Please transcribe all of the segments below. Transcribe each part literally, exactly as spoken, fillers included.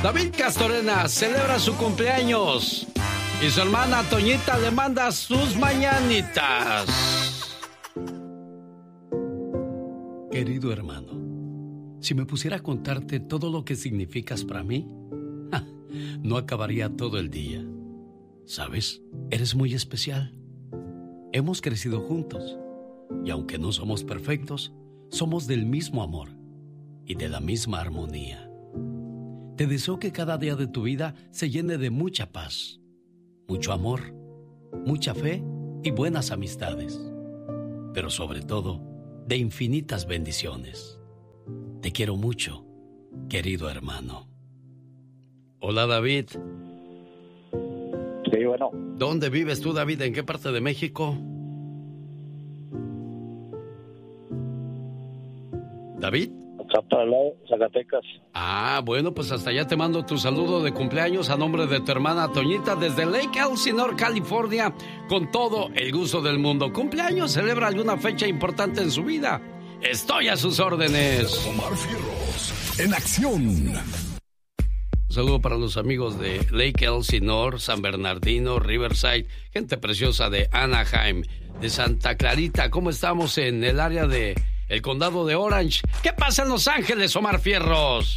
David Castorena celebra su cumpleaños y su hermana Toñita le manda sus mañanitas. Querido hermano, si me pusiera a contarte todo lo que significas para mí, ja, no acabaría todo el día. ¿Sabes? Eres muy especial. Hemos crecido juntos y aunque no somos perfectos, somos del mismo amor y de la misma armonía. Te deseo que cada día de tu vida se llene de mucha paz, mucho amor, mucha fe y buenas amistades, pero sobre todo de infinitas bendiciones. Te quiero mucho, querido hermano. Hola, David. Sí, bueno. ¿Dónde vives tú, David? ¿En qué parte de México? ¿David? Acá para el lado, Zacatecas. Ah, bueno, pues hasta allá te mando tu saludo de cumpleaños a nombre de tu hermana Toñita desde Lake Elsinore, California, con todo el gusto del mundo. ¿Cumpleaños? ¿Celebra alguna fecha importante en su vida? Estoy a sus órdenes. Omar Fierros, en acción. Un saludo para los amigos de Lake Elsinore, San Bernardino, Riverside, gente preciosa de Anaheim, de Santa Clarita. ¿Cómo estamos en el área de el condado de Orange? ¿Qué pasa en Los Ángeles, Omar Fierros?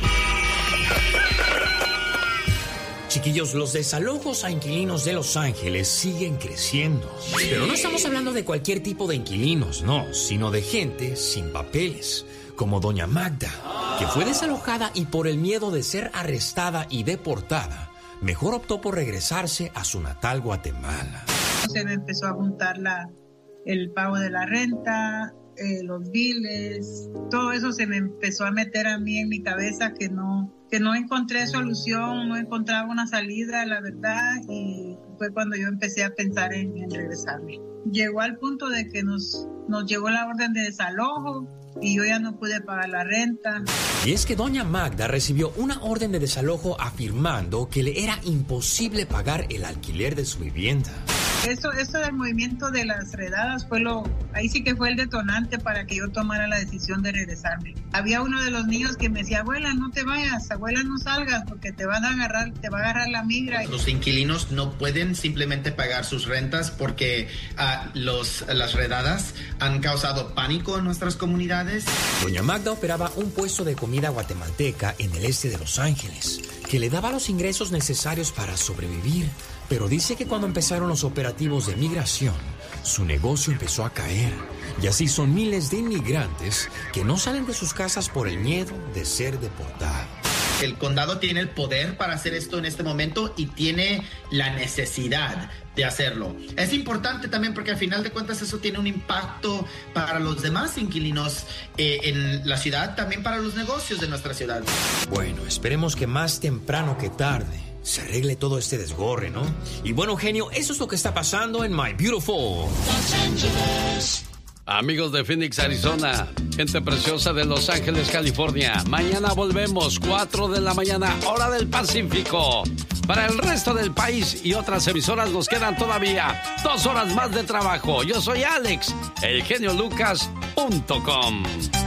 Chiquillos, los desalojos a inquilinos de Los Ángeles siguen creciendo. Pero no estamos hablando de cualquier tipo de inquilinos, no, sino de gente sin papeles, como doña Magda, que fue desalojada y por el miedo de ser arrestada y deportada, mejor optó por regresarse a su natal Guatemala. Se me empezó a juntar la, el pago de la renta, eh, los biles, todo eso se me empezó a meter a mí en mi cabeza que no, que no encontré solución, no encontraba una salida, la verdad, y fue cuando yo empecé a pensar en, en regresarme. Llegó al punto de que nos, nos llegó la orden de desalojo y yo ya no pude pagar la renta. Y es que doña Magda recibió una orden de desalojo afirmando que le era imposible pagar el alquiler de su vivienda. Eso, eso del movimiento de las redadas fue lo, ahí sí que fue el detonante para que yo tomara la decisión de regresarme. Había uno de los niños que me decía, abuela, no te vayas, abuela, no salgas porque te van a agarrar, te va a agarrar la migra. Los inquilinos no pueden simplemente pagar sus rentas porque uh, los, las redadas han causado pánico en nuestras comunidades. Doña Magda operaba un puesto de comida guatemalteca en el este de Los Ángeles, que le daba los ingresos necesarios para sobrevivir. Pero dice que cuando empezaron los operativos de migración, su negocio empezó a caer. Y así son miles de inmigrantes que no salen de sus casas por el miedo de ser deportados. El condado tiene el poder para hacer esto en este momento y tiene la necesidad de hacerlo. Es importante también porque al final de cuentas eso tiene un impacto para los demás inquilinos eh, en la ciudad, también para los negocios de nuestra ciudad. Bueno, esperemos que más temprano que tarde se arregle todo este desgorre, ¿no? Y bueno, genio, eso es lo que está pasando en My Beautiful Los Ángeles. Amigos de Phoenix, Arizona, gente preciosa de Los Ángeles, California, mañana volvemos, cuatro de la mañana, hora del Pacífico. Para el resto del país y otras emisoras nos quedan todavía dos horas más de trabajo. Yo soy Alex, el genio Lucas punto com.